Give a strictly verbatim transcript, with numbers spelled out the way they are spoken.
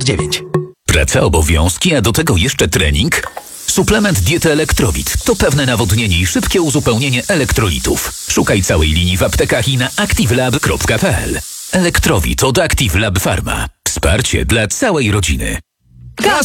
dziewięć. Praca, obowiązki, a do tego jeszcze trening? Suplement diety Elektrowit to pewne nawodnienie i szybkie uzupełnienie elektrolitów. Szukaj całej linii w aptekach i na activelab kropka p l. Elektrowit od Active Lab Pharma. Wsparcie dla całej rodziny. Gaz